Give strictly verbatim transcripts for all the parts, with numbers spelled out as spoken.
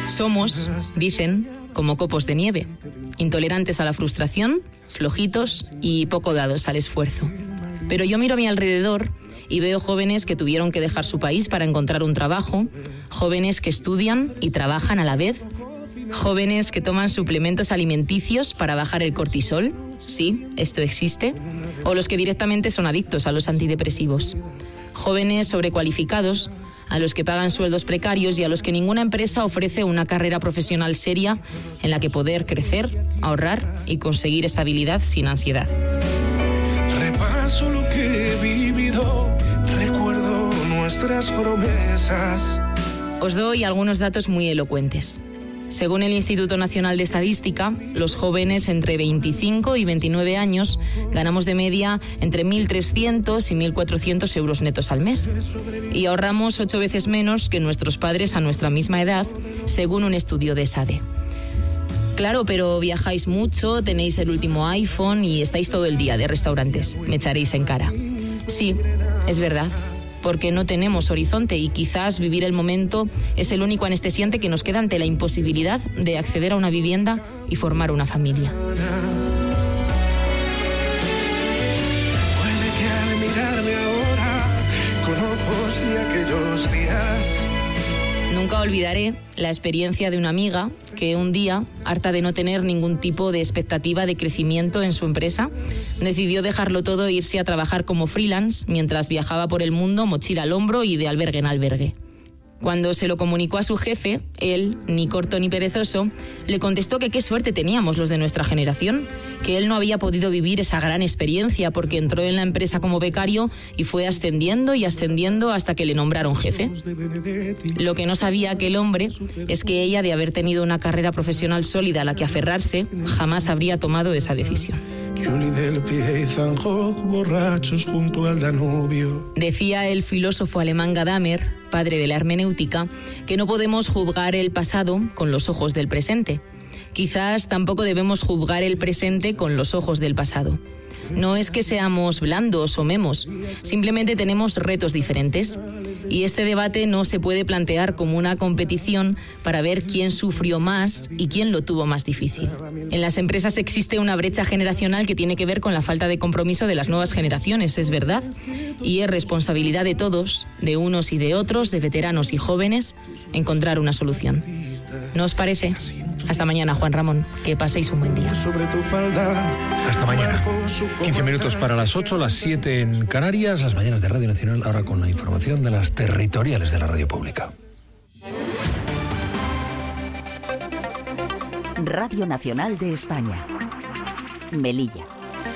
Somos, dicen, como copos de nieve, intolerantes a la frustración, flojitos y poco dados al esfuerzo. Pero yo miro a mi alrededor y veo jóvenes que tuvieron que dejar su país para encontrar un trabajo, jóvenes que estudian y trabajan a la vez, jóvenes que toman suplementos alimenticios para bajar el cortisol, sí, esto existe, o los que directamente son adictos a los antidepresivos. Jóvenes sobrecualificados, a los que pagan sueldos precarios y a los que ninguna empresa ofrece una carrera profesional seria en la que poder crecer, ahorrar y conseguir estabilidad sin ansiedad. Repaso lo que he vivido, recuerdo nuestras promesas. Os doy algunos datos muy elocuentes. Según el Instituto Nacional de Estadística, los jóvenes entre veinticinco y veintinueve años ganamos de media entre mil trescientos y mil cuatrocientos euros netos al mes. Y ahorramos ocho veces menos que nuestros padres a nuestra misma edad, según un estudio de ESADE. Claro, pero viajáis mucho, tenéis el último iPhone y estáis todo el día de restaurantes. Me echaréis en cara. Sí, es verdad. Porque no tenemos horizonte y quizás vivir el momento es el único anestesiante que nos queda ante la imposibilidad de acceder a una vivienda y formar una familia. Puede que al mirarme ahora con ojos de aquellos días. Nunca olvidaré la experiencia de una amiga que un día, harta de no tener ningún tipo de expectativa de crecimiento en su empresa, decidió dejarlo todo e irse a trabajar como freelance mientras viajaba por el mundo mochila al hombro y de albergue en albergue. Cuando se lo comunicó a su jefe, él, ni corto ni perezoso, le contestó que qué suerte teníamos los de nuestra generación, que él no había podido vivir esa gran experiencia porque entró en la empresa como becario y fue ascendiendo y ascendiendo hasta que le nombraron jefe. Lo que no sabía aquel hombre es que ella, de haber tenido una carrera profesional sólida a la que aferrarse, jamás habría tomado esa decisión. Decía el filósofo alemán Gadamer, padre de la hermenéutica, que no podemos juzgar el pasado con los ojos del presente. Quizás tampoco debemos juzgar el presente con los ojos del pasado. No es que seamos blandos o memos, simplemente tenemos retos diferentes. Y este debate no se puede plantear como una competición para ver quién sufrió más y quién lo tuvo más difícil. En las empresas existe una brecha generacional que tiene que ver con la falta de compromiso de las nuevas generaciones, es verdad. Y es responsabilidad de todos, de unos y de otros, de veteranos y jóvenes, encontrar una solución. ¿No os parece? Hasta mañana, Juan Ramón. Que paséis un buen día. Hasta mañana. quince minutos para las ocho, las siete en Canarias, las mañanas de Radio Nacional, ahora con la información de las territoriales de la radio pública. Radio Nacional de España. Melilla.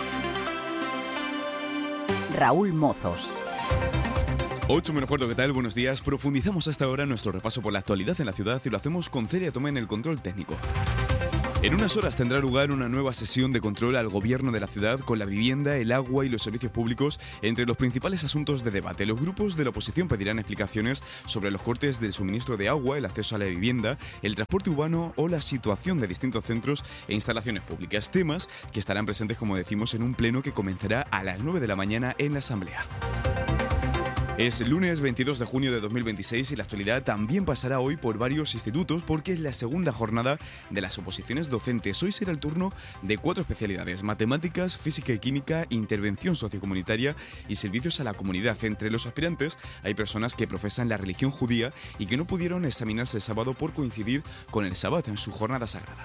Raúl Mozos. ocho menos cuarto, ¿qué tal? Buenos días. Profundizamos hasta ahora nuestro repaso por la actualidad en la ciudad y lo hacemos con Celia Tomé en el control técnico. En unas horas tendrá lugar una nueva sesión de control al gobierno de la ciudad con la vivienda, el agua y los servicios públicos entre los principales asuntos de debate. Los grupos de la oposición pedirán explicaciones sobre los cortes del suministro de agua, el acceso a la vivienda, el transporte urbano o la situación de distintos centros e instalaciones públicas. Temas que estarán presentes, como decimos, en un pleno que comenzará a las nueve de la mañana en la Asamblea. Es lunes veintidós de junio de dos mil veintiséis y la actualidad también pasará hoy por varios institutos porque es la segunda jornada de las oposiciones docentes. Hoy será el turno de cuatro especialidades: matemáticas, física y química, intervención sociocomunitaria y servicios a la comunidad. Entre los aspirantes hay personas que profesan la religión judía y que no pudieron examinarse el sábado por coincidir con el Sabbat en su jornada sagrada.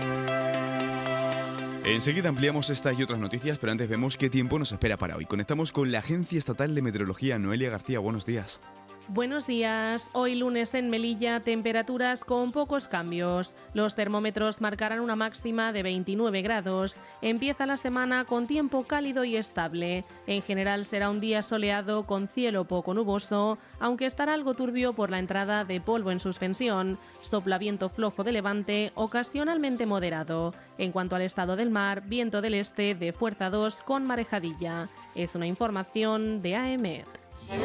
Enseguida ampliamos estas y otras noticias, pero antes vemos qué tiempo nos espera para hoy. Conectamos con la Agencia Estatal de Meteorología. Noelia García, buenos días. Buenos días. Hoy lunes en Melilla, temperaturas con pocos cambios. Los termómetros marcarán una máxima de veintinueve grados. Empieza la semana con tiempo cálido y estable. En general será un día soleado con cielo poco nuboso, aunque estará algo turbio por la entrada de polvo en suspensión. Sopla viento flojo de levante, ocasionalmente moderado. En cuanto al estado del mar, viento del este de fuerza dos con marejadilla. Es una información de A E M E T.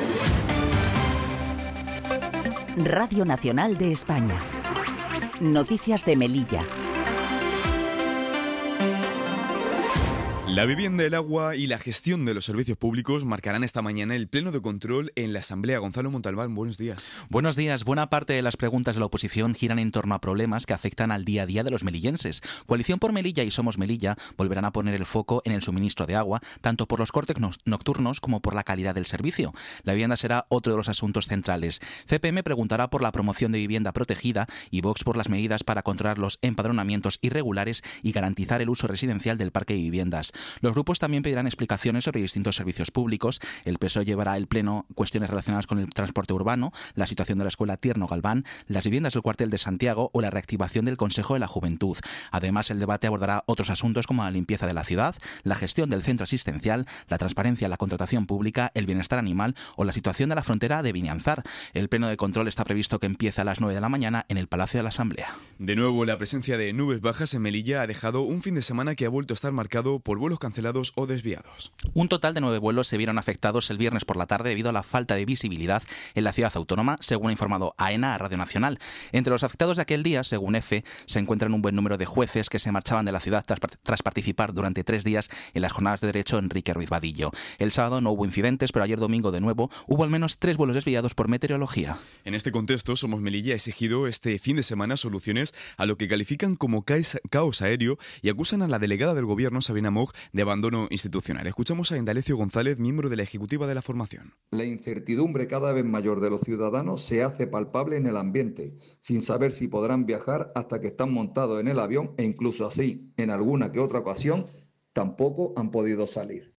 Radio Nacional de España. Noticias de Melilla. La vivienda, el agua y la gestión de los servicios públicos marcarán esta mañana el pleno de control en la Asamblea. Gonzalo Montalbán, buenos días. Buenos días. Buena parte de las preguntas de la oposición giran en torno a problemas que afectan al día a día de los melillenses. Coalición por Melilla y Somos Melilla volverán a poner el foco en el suministro de agua, tanto por los cortes nocturnos como por la calidad del servicio. La vivienda será otro de los asuntos centrales. C P M preguntará por la promoción de vivienda protegida y Vox por las medidas para controlar los empadronamientos irregulares y garantizar el uso residencial del parque de viviendas. Los grupos también pedirán explicaciones sobre distintos servicios públicos. El P S O E llevará al Pleno cuestiones relacionadas con el transporte urbano, la situación de la escuela Tierno Galván, las viviendas del cuartel de Santiago o la reactivación del Consejo de la Juventud. Además, el debate abordará otros asuntos como la limpieza de la ciudad, la gestión del centro asistencial, la transparencia en la contratación pública, el bienestar animal o la situación de la frontera de Vinianzar. El Pleno de control está previsto que empiece a las nueve de la mañana en el Palacio de la Asamblea. De nuevo, la presencia de nubes bajas en Melilla ha dejado un fin de semana que ha vuelto a estar marcado por vuelos cancelados o desviados. Un total de nueve vuelos se vieron afectados el viernes por la tarde debido a la falta de visibilidad en la ciudad autónoma, según ha informado AENA a Radio Nacional. Entre los afectados de aquel día, según EFE, se encuentran un buen número de jueces que se marchaban de la ciudad tras, tras participar durante tres días en las jornadas de derecho Enrique Ruiz Vadillo. El sábado no hubo incidentes, pero ayer domingo de nuevo hubo al menos tres vuelos desviados por meteorología. En este contexto, Somos Melilla ha exigido este fin de semana soluciones a lo que califican como caos aéreo y acusan a la delegada del gobierno, Sabina Moog, de abandono institucional. Escuchamos a Indalecio González, miembro de la ejecutiva de la formación. La incertidumbre cada vez mayor de los ciudadanos se hace palpable en el ambiente, sin saber si podrán viajar hasta que están montados en el avión e incluso así, en alguna que otra ocasión, tampoco han podido salir.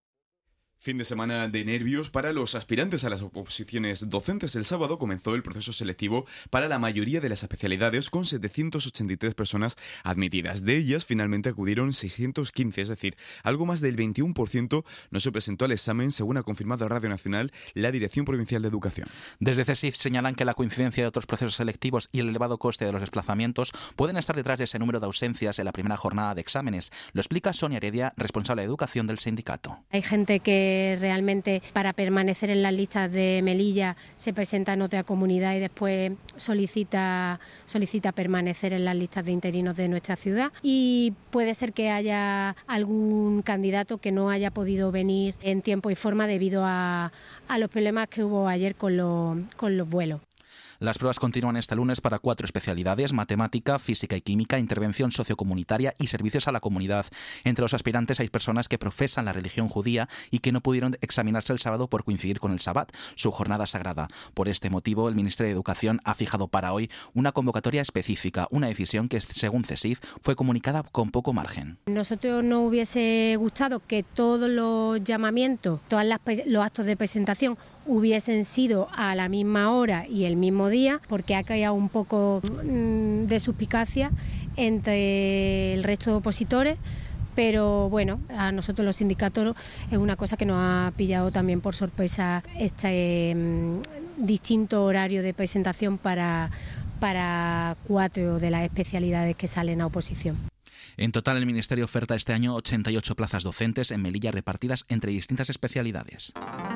Fin de semana de nervios para los aspirantes a las oposiciones docentes. El sábado comenzó el proceso selectivo para la mayoría de las especialidades con setecientas ochenta y tres personas admitidas. De ellas, finalmente acudieron seiscientos quince, es decir, algo más del veintiuno por ciento no se presentó al examen, según ha confirmado a Radio Nacional la Dirección Provincial de Educación. Desde CESIF señalan que la coincidencia de otros procesos selectivos y el elevado coste de los desplazamientos pueden estar detrás de ese número de ausencias en la primera jornada de exámenes. Lo explica Sonia Heredia, responsable de educación del sindicato. Hay gente que realmente para permanecer en las listas de Melilla se presenta en otra comunidad y después solicita, solicita permanecer en las listas de interinos de nuestra ciudad, y puede ser que haya algún candidato que no haya podido venir en tiempo y forma debido a, a los problemas que hubo ayer con los, con los vuelos. Las pruebas continúan este lunes para cuatro especialidades: matemática, física y química, intervención sociocomunitaria y servicios a la comunidad. Entre los aspirantes hay personas que profesan la religión judía y que no pudieron examinarse el sábado por coincidir con el Sabbat, su jornada sagrada. Por este motivo, el Ministerio de Educación ha fijado para hoy una convocatoria específica, una decisión que, según CESIF, fue comunicada con poco margen. Nosotros nos hubiese gustado que todos los llamamientos, todos los actos de presentación hubiesen sido a la misma hora y el mismo día, porque ha caído un poco de suspicacia entre el resto de opositores, pero bueno, a nosotros los sindicatos es una cosa que nos ha pillado también por sorpresa este eh, distinto horario de presentación para, para cuatro de las especialidades que salen a oposición. En total, el Ministerio oferta este año ochenta y ocho plazas docentes en Melilla repartidas entre distintas especialidades.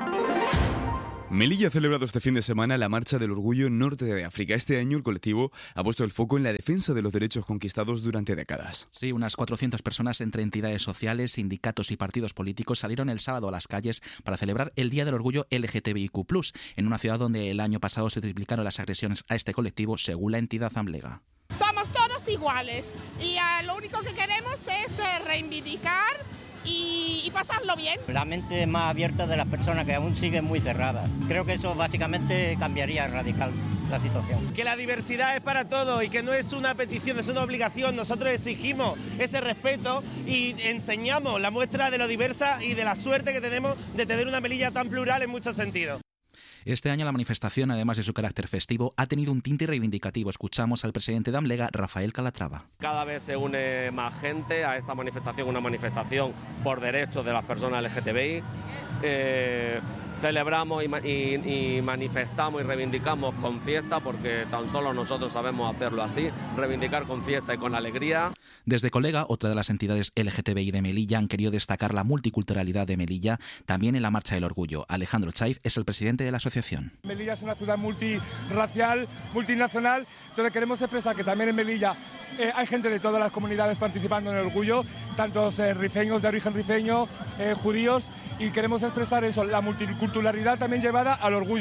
Melilla ha celebrado este fin de semana la Marcha del Orgullo Norte de África. Este año el colectivo ha puesto el foco en la defensa de los derechos conquistados durante décadas. Sí, unas cuatrocientas personas entre entidades sociales, sindicatos y partidos políticos salieron el sábado a las calles para celebrar el Día del Orgullo L G T B I Q plus, en una ciudad donde el año pasado se triplicaron las agresiones a este colectivo, según la entidad Amblega. Somos todos iguales y uh, lo único que queremos es uh, reivindicar Y, y pasarlo bien. La mente más abierta de las personas que aún siguen muy cerradas. Creo que eso básicamente cambiaría radical la situación. Que la diversidad es para todos y que no es una petición, es una obligación. Nosotros exigimos ese respeto y enseñamos la muestra de lo diversa y de la suerte que tenemos de tener una Melilla tan plural en muchos sentidos. Este año la manifestación, además de su carácter festivo, ha tenido un tinte reivindicativo. Escuchamos al presidente de Amblega, Rafael Calatrava. Cada vez se une más gente a esta manifestación, una manifestación por derechos de las personas L G T B I. Eh, celebramos y, y, y manifestamos y reivindicamos con fiesta, porque tan solo nosotros sabemos hacerlo así, reivindicar con fiesta y con alegría. Desde Colega, otra de las entidades L G T B I de Melilla, han querido destacar la multiculturalidad de Melilla, también en la Marcha del Orgullo. Alejandro Chaiz es el presidente de la asociación. Melilla es una ciudad multirracial, multinacional, entonces queremos expresar que también en Melilla eh, hay gente de todas las comunidades participando en el Orgullo, tantos eh, rifeños de origen rifeño, eh, judíos, y queremos expresar eso, la multiculturalidad también llevada al Orgullo.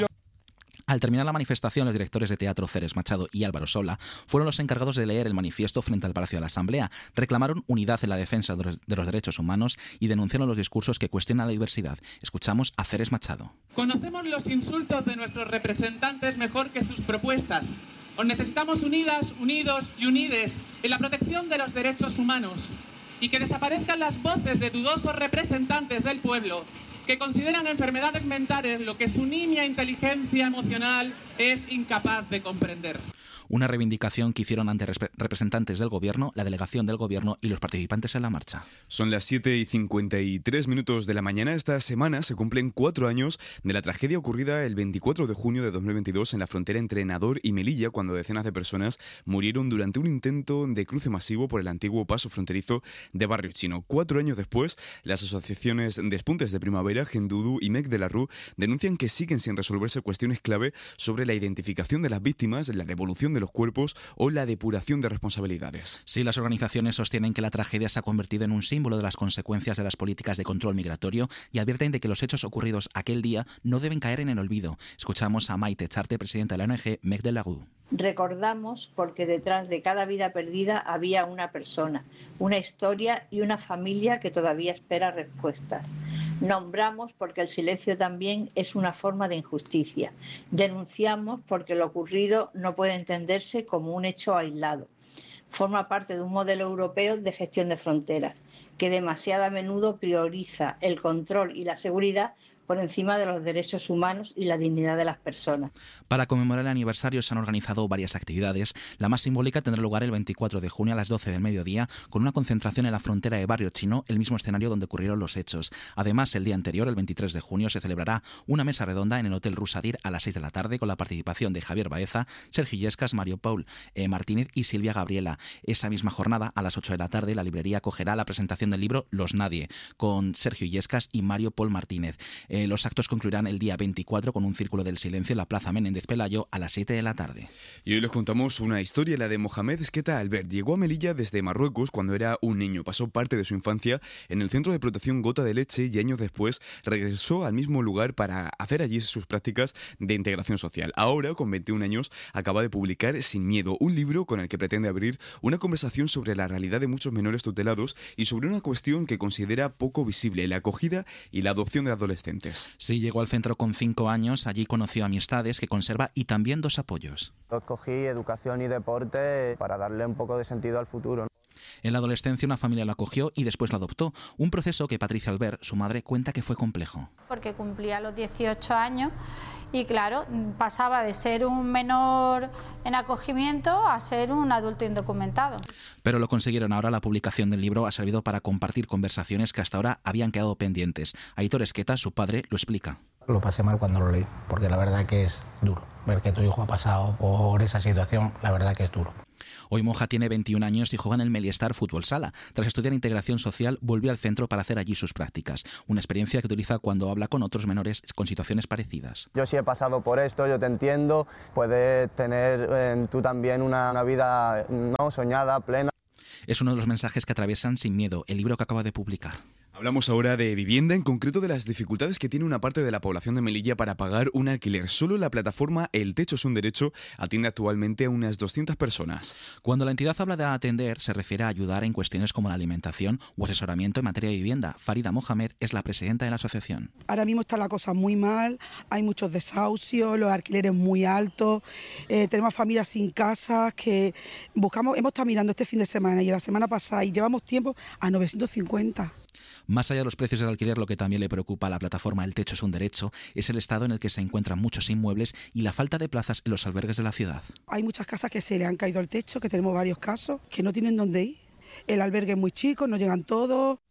Al terminar la manifestación, los directores de teatro Ceres Machado y Álvaro Sola fueron los encargados de leer el manifiesto frente al Palacio de la Asamblea. Reclamaron unidad en la defensa de los, de los derechos humanos y denunciaron los discursos que cuestionan la diversidad. Escuchamos a Ceres Machado. Conocemos los insultos de nuestros representantes mejor que sus propuestas. Os necesitamos unidas, unidos y unides en la protección de los derechos humanos, y que desaparezcan las voces de dudosos representantes del pueblo que consideran enfermedades mentales lo que su nimia inteligencia emocional es incapaz de comprender. Una reivindicación que hicieron ante representantes del Gobierno, la delegación del Gobierno y los participantes en la marcha. Son las siete y cincuenta y tres minutos de la mañana. Esta semana se cumplen cuatro años de la tragedia ocurrida el veinticuatro de junio de dos mil veintidós en la frontera entre Nador y Melilla, cuando decenas de personas murieron durante un intento de cruce masivo por el antiguo paso fronterizo de Barrio Chino. Cuatro años después, las asociaciones Despuntes de Primavera, Gendudu y M E C de la R U denuncian que siguen sin resolverse cuestiones clave sobre la identificación de las víctimas, la devolución de los cuerpos o la depuración de responsabilidades. Sí, las organizaciones sostienen que la tragedia se ha convertido en un símbolo de las consecuencias de las políticas de control migratorio y advierten de que los hechos ocurridos aquel día no deben caer en el olvido. Escuchamos a Maite Charte, presidenta de la O N G M E C de la R U. Recordamos porque detrás de cada vida perdida había una persona, una historia y una familia que todavía espera respuestas. Nombramos porque el silencio también es una forma de injusticia. Denunciamos porque lo ocurrido no puede entenderse como un hecho aislado. Forma parte de un modelo europeo de gestión de fronteras que demasiado a menudo prioriza el control y la seguridad por encima de los derechos humanos y la dignidad de las personas. Para conmemorar el aniversario se han organizado varias actividades. La más simbólica tendrá lugar el veinticuatro de junio a las doce del mediodía, con una concentración en la frontera de Barrio Chino, el mismo escenario donde ocurrieron los hechos. Además, el día anterior, el veintitrés de junio, se celebrará una mesa redonda en el Hotel Rusadir a las seis de la tarde, con la participación de Javier Baeza, Sergio Illescas, Mario Paul eh, Martínez y Silvia Gabriela. Esa misma jornada, a las ocho de la tarde, la librería acogerá la presentación del libro Los Nadie, con Sergio Illescas y Mario Paul Martínez. Eh, los actos concluirán el día veinticuatro con un círculo del silencio en la Plaza Menéndez Pelayo a las siete de la tarde. Y hoy les contamos una historia, la de Mohamed Esqueta Albert. Llegó a Melilla desde Marruecos cuando era un niño. Pasó parte de su infancia en el Centro de Protección Gota de Leche y años después regresó al mismo lugar para hacer allí sus prácticas de integración social. Ahora, con veintiún años, acaba de publicar Sin Miedo, un libro con el que pretende abrir una conversación sobre la realidad de muchos menores tutelados y sobre una cuestión que considera poco visible, la acogida y la adopción de adolescentes. Sí, llegó al centro con cinco años, allí conoció amistades que conserva y también dos apoyos. Escogí educación y deporte para darle un poco de sentido al futuro. En la adolescencia una familia lo acogió y después lo adoptó, un proceso que Patricia Albert, su madre, cuenta que fue complejo. Porque cumplía los dieciocho años y claro, pasaba de ser un menor en acogimiento a ser un adulto indocumentado. Pero lo consiguieron. Ahora la publicación del libro ha servido para compartir conversaciones que hasta ahora habían quedado pendientes. Aitor Esqueta, su padre, lo explica. Lo pasé mal cuando lo leí, porque la verdad que es duro. Ver que tu hijo ha pasado por esa situación, la verdad que es duro. Hoy Moja tiene veintiún años y juega en el Meliestar Fútbol Sala. Tras estudiar integración social, volvió al centro para hacer allí sus prácticas. Una experiencia que utiliza cuando habla con otros menores con situaciones parecidas. Yo sí he pasado por esto, yo te entiendo. Puedes tener eh, tú también una, una vida no soñada, plena. Es uno de los mensajes que atraviesan Sin Miedo, el libro que acaba de publicar. Hablamos ahora de vivienda, en concreto de las dificultades que tiene una parte de la población de Melilla para pagar un alquiler. Solo la plataforma El Techo es un Derecho atiende actualmente a unas doscientas personas. Cuando la entidad habla de atender, se refiere a ayudar en cuestiones como la alimentación o asesoramiento en materia de vivienda. Farida Mohamed es la presidenta de la asociación. Ahora mismo está la cosa muy mal, hay muchos desahucios, los alquileres muy altos, eh, tenemos familias sin casas que buscamos, hemos estado mirando este fin de semana y la semana pasada y llevamos tiempo a novecientos cincuenta. Más allá de los precios del alquiler, lo que también le preocupa a la plataforma El Techo es un Derecho es el estado en el que se encuentran muchos inmuebles y la falta de plazas en los albergues de la ciudad. Hay muchas casas que se le han caído al techo, que tenemos varios casos, que no tienen dónde ir. El albergue es muy chico, no llegan todos.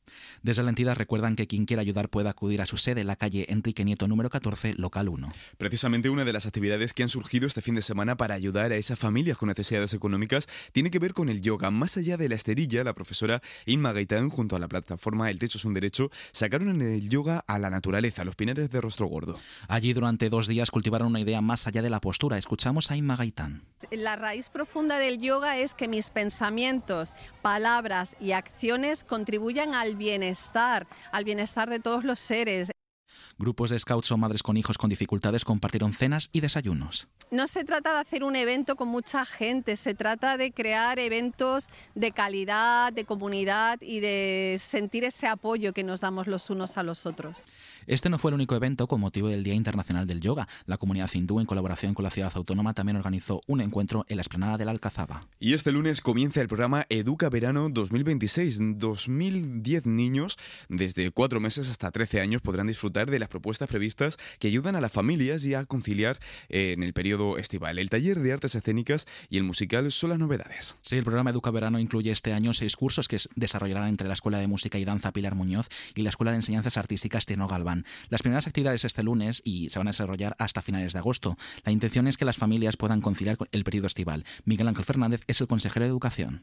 Desde la entidad recuerdan que quien quiera ayudar puede acudir a su sede en la calle Enrique Nieto número catorce, local uno. Precisamente una de las actividades que han surgido este fin de semana para ayudar a esas familias con necesidades económicas tiene que ver con el yoga. Más allá de la esterilla, la profesora Inma Gaitán, junto a la plataforma El Techo es un Derecho, sacaron en el yoga a la naturaleza, a los pinares de Rostro Gordo. Allí durante dos días cultivaron una idea más allá de la postura. Escuchamos a Inma Gaitán. La raíz profunda del yoga es que mis pensamientos, palabras y acciones contribuyan al bienestar, al bienestar de todos los seres. Grupos de scouts o madres con hijos con dificultades compartieron cenas y desayunos. No se trata de hacer un evento con mucha gente, se trata de crear eventos de calidad, de comunidad y de sentir ese apoyo que nos damos los unos a los otros. Este no fue el único evento con motivo del Día Internacional del Yoga. La comunidad hindú, en colaboración con la ciudad autónoma, también organizó un encuentro en la explanada de la Alcazaba. Y este lunes comienza el programa Educa Verano dos mil veintiséis. dos mil diez niños desde cuatro meses hasta trece años podrán disfrutar de las propuestas previstas que ayudan a las familias y a conciliar eh, en el periodo estival. El taller de artes escénicas y el musical son las novedades. Sí, el programa Educa Verano incluye este año seis cursos que desarrollarán entre la Escuela de Música y Danza Pilar Muñoz y la Escuela de Enseñanzas Artísticas Teno Galván. Las primeras actividades este lunes y se van a desarrollar hasta finales de agosto. La intención es que las familias puedan conciliar el periodo estival. Miguel Ángel Fernández es el consejero de Educación.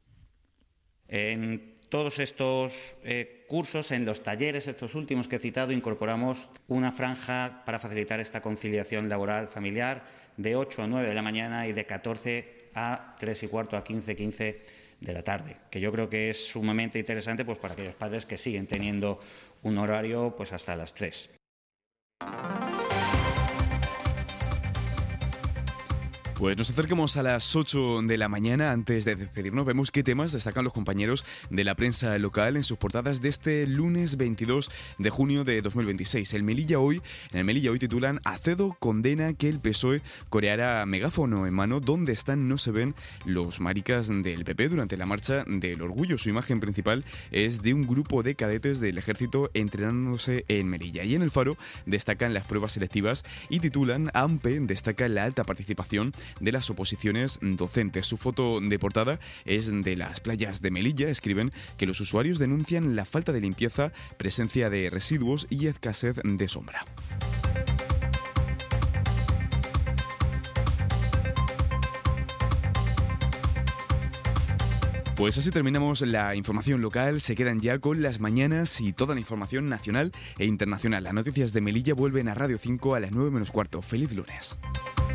En todos estos eh, cursos, en los talleres, estos últimos que he citado, incorporamos una franja para facilitar esta conciliación laboral familiar de ocho a nueve de la mañana y de catorce a tres y cuarto a quince, quince de la tarde, que yo creo que es sumamente interesante pues, para aquellos padres que siguen teniendo un horario pues, hasta las tres. Pues nos acercamos a las ocho de la mañana. Antes de despedirnos, vemos qué temas destacan los compañeros de la prensa local en sus portadas de este lunes veintidós de junio de dos mil veintiséis. El Melilla Hoy, en el Melilla Hoy titulan Acedo condena que el P S O E coreara megáfono en mano. ¿Dónde están? No se ven los maricas del P P durante la marcha del orgullo. Su imagen principal es de un grupo de cadetes del ejército entrenándose en Melilla. Y en El Faro destacan las pruebas selectivas y titulan AMPE destaca la alta participación de las oposiciones docentes. Su foto de portada es de las playas de Melilla. Escriben que los usuarios denuncian la falta de limpieza, presencia de residuos y escasez de sombra. Pues así terminamos la información local. Se quedan ya con las mañanas y toda la información nacional e internacional. Las noticias de Melilla vuelven a Radio cinco a las nueve menos cuarto. ¡Feliz lunes!